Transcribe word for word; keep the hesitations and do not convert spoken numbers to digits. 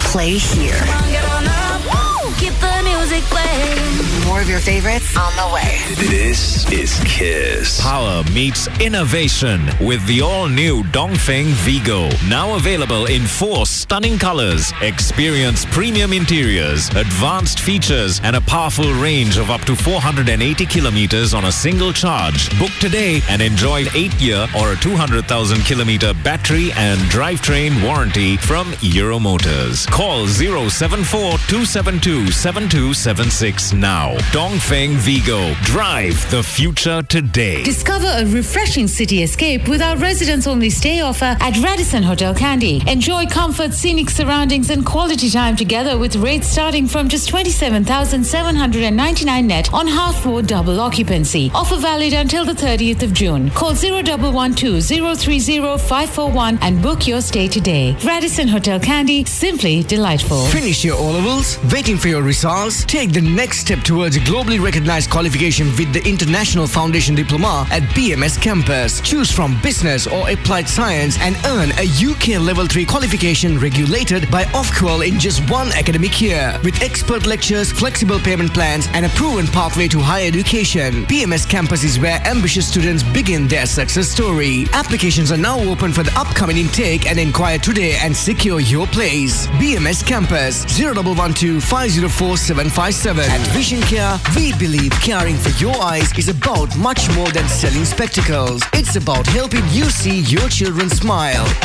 play here. Keep the music playing. More of your favorites on the way. This is Kiss. Power meets innovation with the all-new Dongfeng Vigo. Now available in four stunning colors. Experience premium interiors, advanced features, and a powerful range of up to four hundred eighty kilometers on a single charge. Book today and enjoy eight-year or a two hundred thousand kilometer battery and drivetrain warranty from Euro Motors. Call zero seven four two seven two seven two seven six now. Dongfeng Vigo. Drive the future today. Discover a refreshing city escape with our residence-only stay offer at Radisson Hotel Kandy. Enjoy comfort, scenic surroundings and quality time together with rates starting from just twenty-seven thousand seven hundred ninety-nine net on half-board double occupancy. Offer valid until the thirtieth of June. Call zero one one two zero three zero five four one and book your stay today. Radisson Hotel Kandy, simply delightful. Finish your O-levels? Waiting for your results? Take the next step towards a globally recognized qualification with the International Foundation Diploma at B M S Campus. Choose from business or applied science and earn a U K Level three qualification regulated by Ofqual in just one academic year. With expert lectures, flexible payment plans and a proven pathway to higher education, B M S Campus is where ambitious students begin their success story. Applications are now open for the upcoming intake and inquire today and secure your place. B M S Campus zero one one two five zero four seven five seven. At Vision Care, we believe caring for your eyes is about much more than selling spectacles. It's about helping you see your children smile.